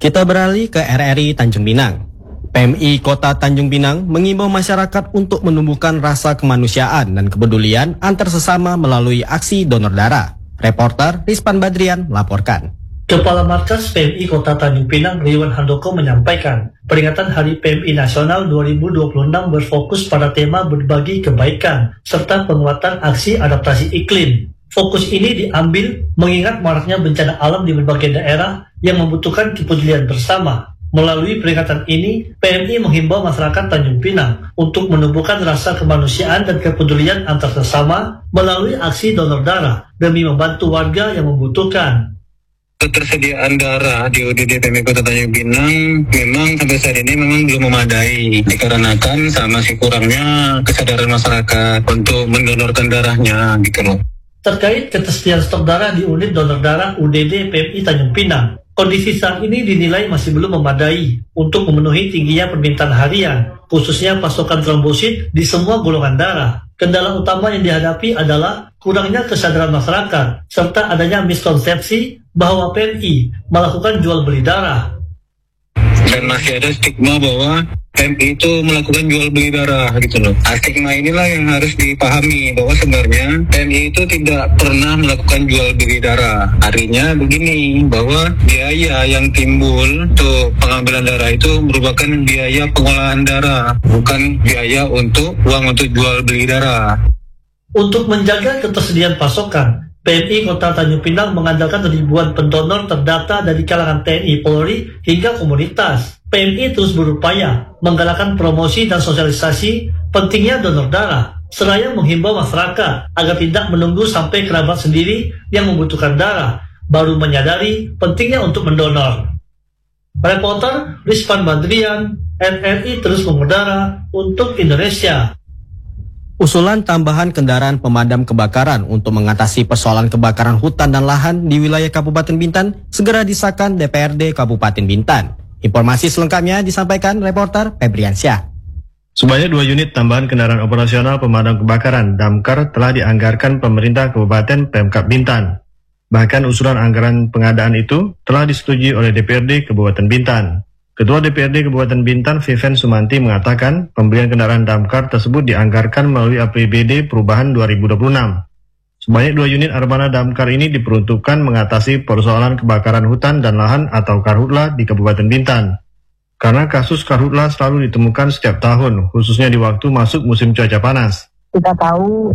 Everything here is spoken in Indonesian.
Kita beralih ke RRI Tanjung Pinang. PMI Kota Tanjung Pinang mengimbau masyarakat untuk menumbuhkan rasa kemanusiaan dan kepedulian antar sesama melalui aksi donor darah. Reporter Rizpan Badrian melaporkan. Kepala Markas PMI Kota Tanjung Pinang, Riwan Handoko menyampaikan, peringatan Hari PMI Nasional 2026 berfokus pada tema berbagi kebaikan, serta penguatan aksi adaptasi iklim. Fokus ini diambil mengingat maraknya bencana alam di berbagai daerah yang membutuhkan kepedulian bersama. Melalui peringatan ini, PMI menghimbau masyarakat Tanjung Pinang untuk menumbuhkan rasa kemanusiaan dan kepedulian antar sesama melalui aksi donor darah demi membantu warga yang membutuhkan. Ketersediaan darah di UDD PMI Kota Tanjung Pinang memang sampai saat ini memang belum memadai dikarenakan sama si kurangnya kesadaran masyarakat untuk mendonorkan darahnya gitu loh. Terkait ketersediaan stok darah di unit donor darah UDD PMI Tanjung Pinang, kondisi saat ini dinilai masih belum memadai untuk memenuhi tingginya permintaan harian, khususnya pasokan trombosit di semua golongan darah. Kendala utama yang dihadapi adalah kurangnya kesadaran masyarakat, serta adanya miskonsepsi bahwa PMI melakukan jual beli darah. Dan masih ada stigma bahwa PMI itu melakukan jual beli darah gitu loh. Stigma inilah yang harus dipahami bahwa sebenarnya PMI itu tidak pernah melakukan jual beli darah. Artinya begini, bahwa biaya yang timbul untuk pengambilan darah itu merupakan biaya pengolahan darah, bukan biaya untuk uang untuk jual beli darah. Untuk menjaga ketersediaan pasokan, PMI Kota Tanjung Pinang mengandalkan ribuan pendonor terdata dari kalangan TNI Polri hingga komunitas. PMI terus berupaya menggalakkan promosi dan sosialisasi pentingnya donor darah, seraya menghimbau masyarakat agar tidak menunggu sampai kerabat sendiri yang membutuhkan darah, baru menyadari pentingnya untuk mendonor. Reporter Rizpan Badrian, RRI terus mengudara untuk Indonesia. Usulan tambahan kendaraan pemadam kebakaran untuk mengatasi persoalan kebakaran hutan dan lahan di wilayah Kabupaten Bintan segera disahkan DPRD Kabupaten Bintan. Informasi selengkapnya disampaikan reporter Febriansyah. Sebanyak 2 unit tambahan kendaraan operasional pemadam kebakaran (Damkar) telah dianggarkan pemerintah Kabupaten Pemkab Bintan. Bahkan usulan anggaran pengadaan itu telah disetujui oleh DPRD Kabupaten Bintan. Ketua DPRD Kabupaten Bintan, Viven Sumanti, mengatakan pembelian kendaraan damkar tersebut dianggarkan melalui APBD Perubahan 2026. Sebanyak 2 unit armada damkar ini diperuntukkan mengatasi persoalan kebakaran hutan dan lahan atau karhutla di Kabupaten Bintan. Karena kasus karhutla selalu ditemukan setiap tahun, khususnya di waktu masuk musim cuaca panas. Kita tahu